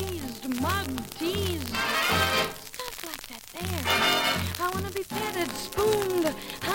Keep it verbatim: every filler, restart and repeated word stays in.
squeezed, mugged, teased. Stuff like that there. I want to be petted, spooned.